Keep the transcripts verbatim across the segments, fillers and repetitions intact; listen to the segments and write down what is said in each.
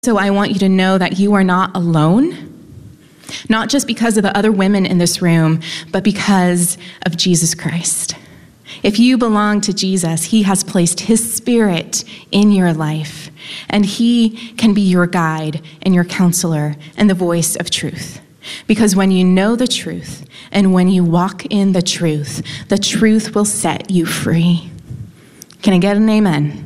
So I want you to know that you are not alone, not just because of the other women in this room, but because of Jesus Christ. If you belong to Jesus, he has placed his Spirit in your life, and he can be your guide and your counselor and the voice of truth. Because when you know the truth and when you walk in the truth, the truth will set you free. Can I get an amen?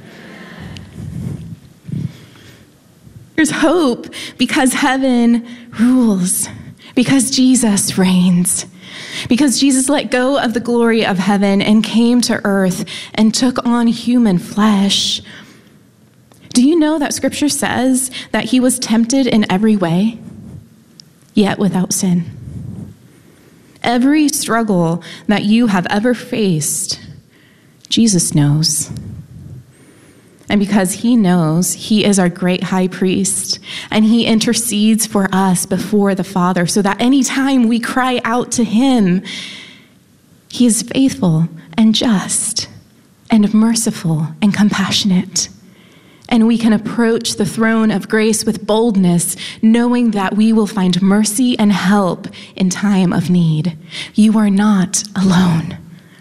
There's hope because heaven rules, because Jesus reigns, because Jesus let go of the glory of heaven and came to earth and took on human flesh. Do you know that scripture says that he was tempted in every way, yet without sin? Every struggle that you have ever faced, Jesus knows. And because he knows, he is our great high priest, and he intercedes for us before the Father, so that anytime we cry out to him, he is faithful and just and merciful and compassionate. And we can approach the throne of grace with boldness, knowing that we will find mercy and help in time of need. You are not alone.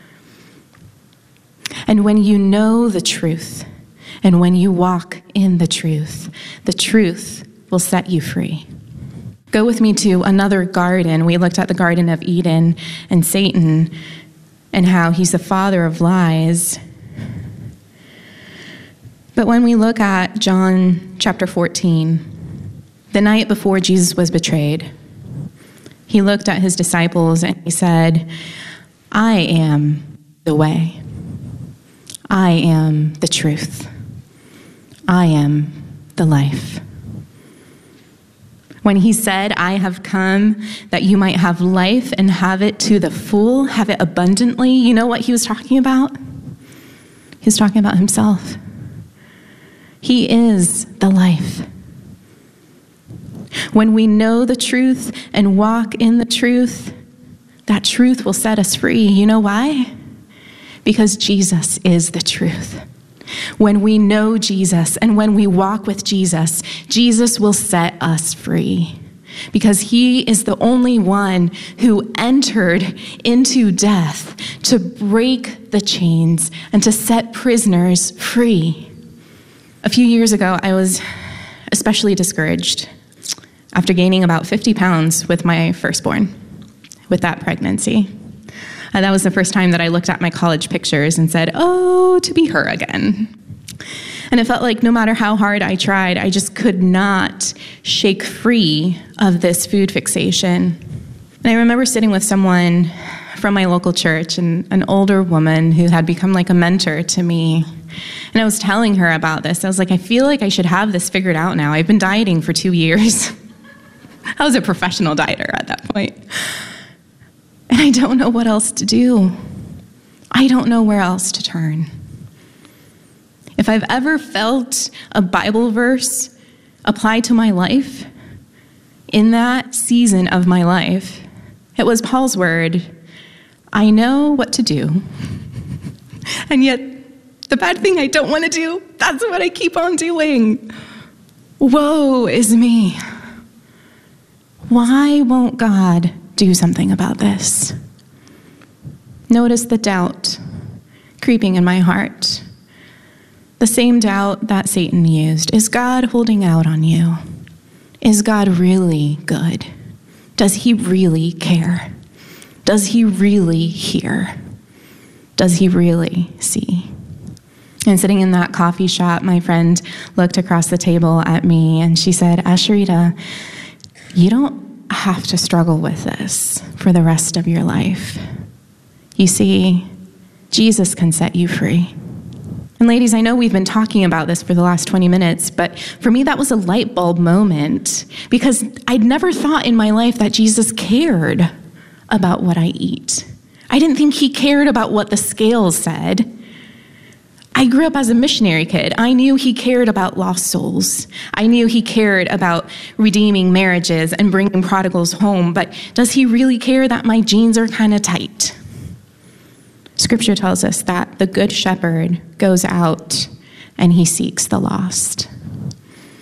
And when you know the truth, and when you walk in the truth, the truth will set you free. Go with me to another garden. We looked at the Garden of Eden and Satan and how he's the father of lies. But when we look at John chapter fourteen, the night before Jesus was betrayed, he looked at his disciples and he said, I am the way. I am the truth. I am the life. When he said, I have come that you might have life and have it to the full, have it abundantly, you know what he was talking about? He was talking about himself. He is the life. When we know the truth and walk in the truth, that truth will set us free. You know why? Because Jesus is the truth. When we know Jesus and when we walk with Jesus, Jesus will set us free because he is the only one who entered into death to break the chains and to set prisoners free. A few years ago, I was especially discouraged after gaining about fifty pounds with my firstborn, with that pregnancy. Uh, that was the first time that I looked at my college pictures and said, oh, to be her again. And it felt like no matter how hard I tried, I just could not shake free of this food fixation. And I remember sitting with someone from my local church, and an older woman who had become like a mentor to me. And I was telling her about this. I was like, I feel like I should have this figured out now. I've been dieting for two years. I was a professional dieter at that point. And I don't know what else to do. I don't know where else to turn. If I've ever felt a Bible verse apply to my life, in that season of my life, it was Paul's word, I know what to do. And yet, the bad thing I don't want to do, that's what I keep on doing. Woe is me. Why won't God do something about this? Notice the doubt creeping in my heart. The same doubt that Satan used. Is God holding out on you? Is God really good? Does he really care? Does he really hear? Does he really see? And sitting in that coffee shop, my friend looked across the table at me and she said, Asherita, you don't have to struggle with this for the rest of your life. You see, Jesus can set you free. And ladies, I know we've been talking about this for the last twenty minutes, but for me, that was a light bulb moment because I'd never thought in my life that Jesus cared about what I eat. I didn't think he cared about what the scales said. I grew up as a missionary kid. I knew he cared about lost souls. I knew he cared about redeeming marriages and bringing prodigals home, but does he really care that my jeans are kind of tight? Scripture tells us that the good shepherd goes out and he seeks the lost.